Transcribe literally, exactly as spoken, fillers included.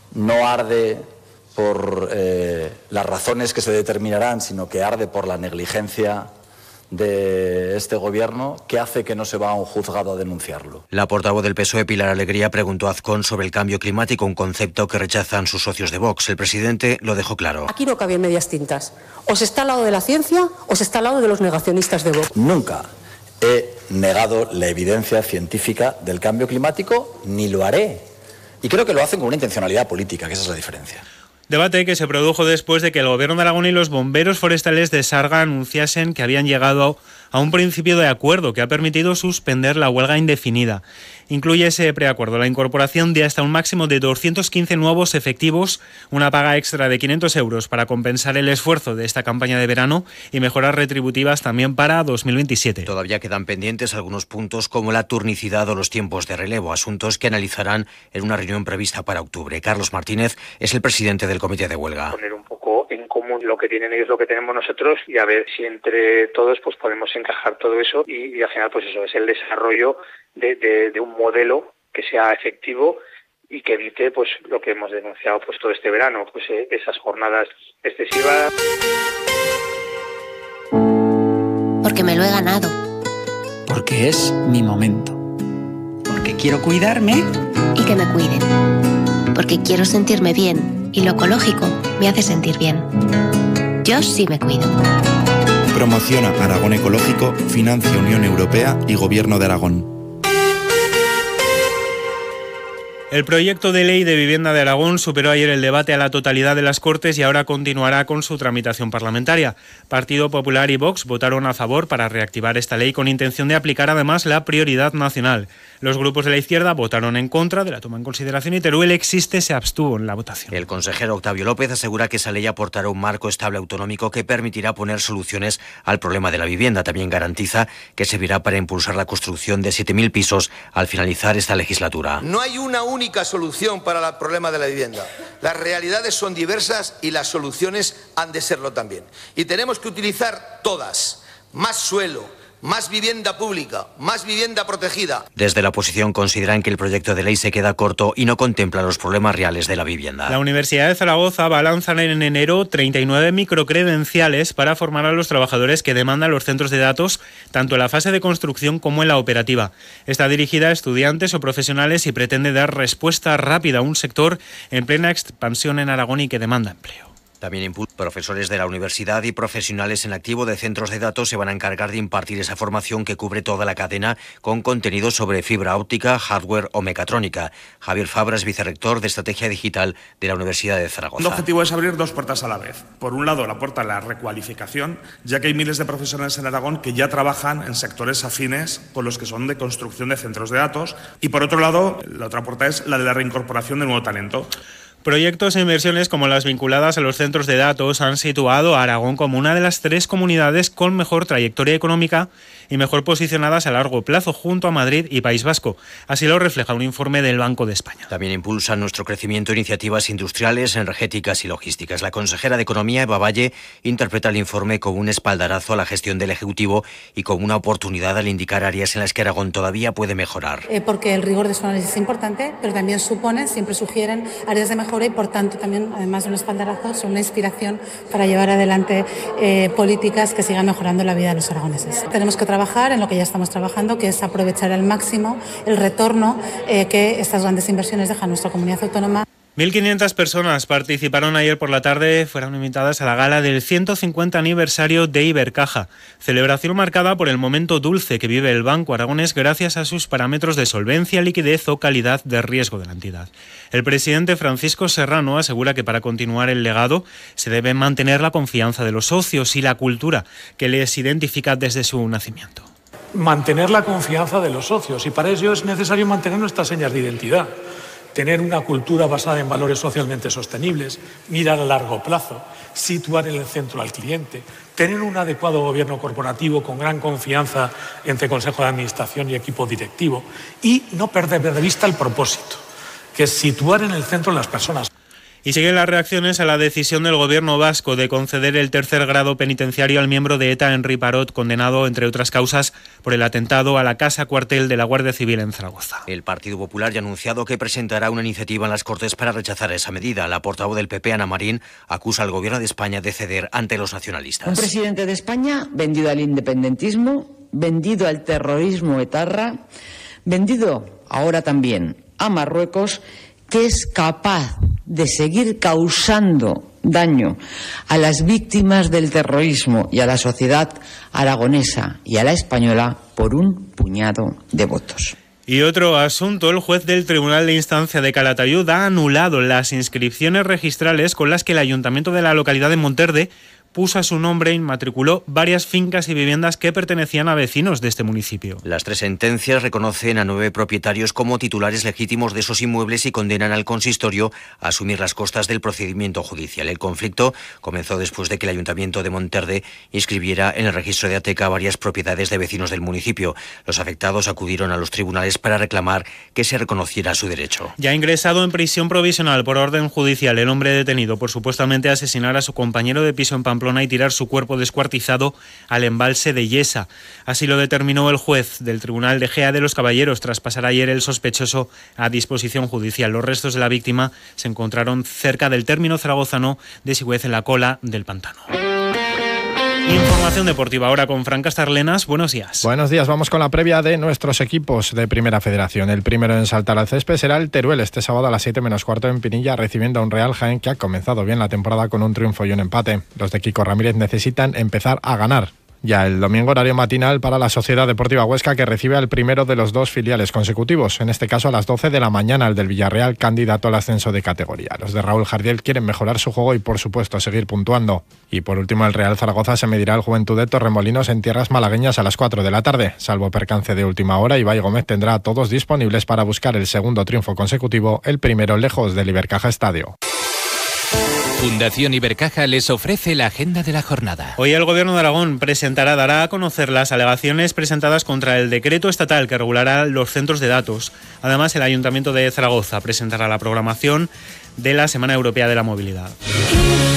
no arde por eh, las razones que se determinarán, sino que arde por la negligencia de este gobierno, que hace que no se va a un juzgado a denunciarlo. La portavoz del P S O E, Pilar Alegría, preguntó a Azcón sobre el cambio climático, un concepto que rechazan sus socios de Vox. El presidente lo dejó claro. Aquí no cabían medias tintas. O se está al lado de la ciencia o se está al lado de los negacionistas de Vox. Nunca he negado la evidencia científica del cambio climático, ni lo haré. Y creo que lo hacen con una intencionalidad política, que esa es la diferencia. Debate que se produjo después de que el Gobierno de Aragón y los bomberos forestales de Sarga anunciasen que habían llegado a un principio de acuerdo que ha permitido suspender la huelga indefinida. Incluye ese preacuerdo la incorporación de hasta un máximo de doscientos quince nuevos efectivos, una paga extra de quinientos euros para compensar el esfuerzo de esta campaña de verano y mejoras retributivas también para dos mil veintisiete. Todavía quedan pendientes algunos puntos como la turnicidad o los tiempos de relevo, asuntos que analizarán en una reunión prevista para octubre. Carlos Martínez es el presidente del comité de huelga. Poner un poco en común lo que tienen ellos, lo que tenemos nosotros, y a ver si entre todos pues podemos encajar todo eso y, y al final pues eso es el desarrollo de, de, de un modelo que sea efectivo y que evite pues lo que hemos denunciado pues todo este verano, pues eh, esas jornadas excesivas. Porque me lo he ganado. Porque es mi momento. Porque quiero cuidarme. Y que me cuiden. Porque quiero sentirme bien y lo ecológico me hace sentir bien. Yo sí me cuido. Promociona Aragón Ecológico, financia Unión Europea y Gobierno de Aragón. El proyecto de ley de vivienda de Aragón superó ayer el debate a la totalidad de las Cortes y ahora continuará con su tramitación parlamentaria. Partido Popular y Vox votaron a favor para reactivar esta ley con intención de aplicar además la prioridad nacional. Los grupos de la izquierda votaron en contra de la toma en consideración y Teruel Existe se abstuvo en la votación. El consejero Octavio López asegura que esa ley aportará un marco estable autonómico que permitirá poner soluciones al problema de la vivienda. También garantiza que servirá para impulsar la construcción de siete mil pisos al finalizar esta legislatura. No hay una única solución para el problema de la vivienda. Las realidades son diversas y las soluciones han de serlo también. Y tenemos que utilizar todas. Más suelo, más vivienda pública, más vivienda protegida. Desde la oposición consideran que el proyecto de ley se queda corto y no contempla los problemas reales de la vivienda. La Universidad de Zaragoza va a lanzar en enero treinta y nueve microcredenciales para formar a los trabajadores que demandan los centros de datos, tanto en la fase de construcción como en la operativa. Está dirigida a estudiantes o profesionales y pretende dar respuesta rápida a un sector en plena expansión en Aragón y que demanda empleo. También impulsa. Profesores de la universidad y profesionales en activo de centros de datos se van a encargar de impartir esa formación que cubre toda la cadena con contenido sobre fibra óptica, hardware o mecatrónica. Javier Fabra es vicerrector de Estrategia Digital de la Universidad de Zaragoza. El objetivo es abrir dos puertas a la vez. Por un lado, la puerta a la recualificación, ya que hay miles de profesionales en Aragón que ya trabajan en sectores afines con los que son de construcción de centros de datos. Y por otro lado, la otra puerta es la de la reincorporación de nuevo talento. Proyectos e inversiones como las vinculadas a los centros de datos han situado a Aragón como una de las tres comunidades con mejor trayectoria económica y mejor posicionadas a largo plazo junto a Madrid y País Vasco. Así lo refleja un informe del Banco de España. También impulsan nuestro crecimiento iniciativas industriales, energéticas y logísticas. La consejera de Economía, Eva Valle, interpreta el informe como un espaldarazo a la gestión del Ejecutivo y como una oportunidad al indicar áreas en las que Aragón todavía puede mejorar. Eh, porque el rigor de su análisis es importante, pero también supone, siempre sugieren áreas de mejora y por tanto también, además de un espaldarazo, son una inspiración para llevar adelante eh, políticas que sigan mejorando la vida de los aragoneses. Tenemos que trabajar en lo que ya estamos trabajando, que es aprovechar al máximo el retorno eh, que estas grandes inversiones dejan a nuestra comunidad autónoma. mil quinientas personas participaron ayer por la tarde, fueron invitadas a la gala del ciento cincuenta aniversario de Ibercaja, celebración marcada por el momento dulce que vive el Banco Aragonés gracias a sus parámetros de solvencia, liquidez o calidad de riesgo de la entidad. El presidente Francisco Serrano asegura que para continuar el legado se debe mantener la confianza de los socios y la cultura que les identifica desde su nacimiento. Mantener la confianza de los socios y para ello es necesario mantener nuestras señas de identidad. Tener una cultura basada en valores socialmente sostenibles, mirar a largo plazo, situar en el centro al cliente, tener un adecuado gobierno corporativo con gran confianza entre Consejo de Administración y equipo directivo y no perder de vista el propósito, que es situar en el centro a las personas. Y siguen las reacciones a la decisión del gobierno vasco de conceder el tercer grado penitenciario al miembro de ETA, Henry Parot, condenado, entre otras causas, por el atentado a la casa cuartel de la Guardia Civil en Zaragoza. El Partido Popular ya ha anunciado que presentará una iniciativa en las Cortes para rechazar esa medida. La portavoz del P P, Ana Marín, acusa al gobierno de España de ceder ante los nacionalistas. Un presidente de España vendido al independentismo, vendido al terrorismo etarra, vendido ahora también a Marruecos, que es capaz de seguir causando daño a las víctimas del terrorismo y a la sociedad aragonesa y a la española por un puñado de votos. Y otro asunto, el juez del Tribunal de Instancia de Calatayud ha anulado las inscripciones registrales con las que el ayuntamiento de la localidad de Monterde puso a su nombre e inmatriculó varias fincas y viviendas que pertenecían a vecinos de este municipio. Las tres sentencias reconocen a nueve propietarios como titulares legítimos de esos inmuebles y condenan al consistorio a asumir las costas del procedimiento judicial. El conflicto comenzó después de que el Ayuntamiento de Monterde inscribiera en el registro de Ateca varias propiedades de vecinos del municipio. Los afectados acudieron a los tribunales para reclamar que se reconociera su derecho. Ya ha ingresado en prisión provisional por orden judicial el hombre detenido por supuestamente asesinar a su compañero de piso en Pamplona y tirar su cuerpo descuartizado al embalse de Yesa. Así lo determinó el juez del Tribunal de Gea de los Caballeros tras pasar ayer el sospechoso a disposición judicial. Los restos de la víctima se encontraron cerca del término zaragozano de Sigüez, en la cola del pantano. Información deportiva ahora con Fran Castarlenas. Buenos días. Buenos días. Vamos con la previa de nuestros equipos de Primera Federación. El primero en saltar al césped será el Teruel este sábado a las siete menos cuarto en Pinilla, recibiendo a un Real Jaén que ha comenzado bien la temporada con un triunfo y un empate. Los de Kiko Ramírez necesitan empezar a ganar. Ya el domingo horario matinal para la Sociedad Deportiva Huesca, que recibe al primero de los dos filiales consecutivos, en este caso a las doce de la mañana, el del Villarreal, candidato al ascenso de categoría. Los de Raúl Jardiel quieren mejorar su juego y por supuesto seguir puntuando. Y por último el Real Zaragoza se medirá al Juventud de Torremolinos en tierras malagueñas a las cuatro de la tarde. Salvo percance de última hora, Ibai Gómez tendrá a todos disponibles para buscar el segundo triunfo consecutivo, el primero lejos del Ibercaja Estadio. Fundación Ibercaja les ofrece la agenda de la jornada. Hoy el Gobierno de Aragón presentará, dará a conocer las alegaciones presentadas contra el decreto estatal que regulará los centros de datos. Además, el Ayuntamiento de Zaragoza presentará la programación de la Semana Europea de la Movilidad.